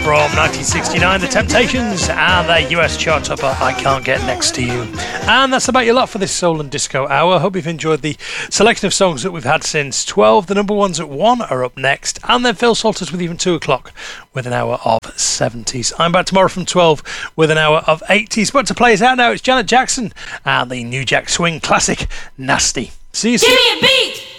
from 1969, The Temptations, and their US chart topper, I Can't Get Next to You. And that's about your lot for this Soul and Disco Hour. Hope you've enjoyed the selection of songs that we've had since 12. The number ones at 1 are up next, and then Phil Salters with even 2 o'clock with an hour of 70s. I'm back tomorrow from 12 with an hour of 80s. But to play us out now, it's Janet Jackson and the New Jack Swing classic, Nasty. See you soon. Give me a beat!